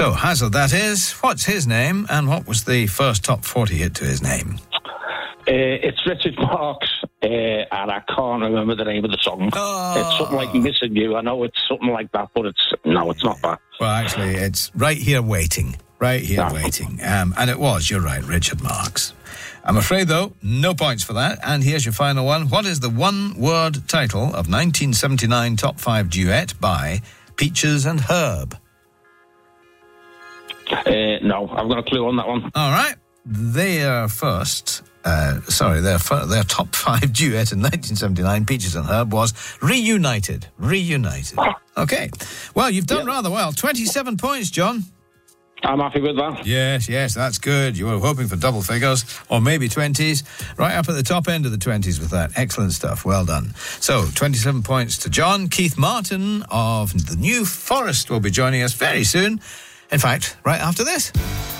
So, Hazard, that is. What's his name, and what was the first top 40 hit to his name? It's Richard Marx, and I can't remember the name of the song. Oh. It's something like Missing You. I know it's something like that, but it's not that. Well, actually, it's Right Here Waiting. Right Here Waiting. And it was, you're right, Richard Marx. I'm afraid, though, no points for that. And here's your final one. What is the one-word title of 1979 Top 5 duet by Peaches and Herb? No, I've got a clue on that one. All right. Their top 5 duet in 1979, Peaches and Herb, was Reunited. Okay. Well, you've done rather well. 27 points, John. I'm happy with that. Yes, that's good. You were hoping for double figures, or maybe 20s. Right up at the top end of the 20s with that. Excellent stuff. Well done. So, 27 points to John. Keith Martin of the New Forest will be joining us very soon. In fact, right after this.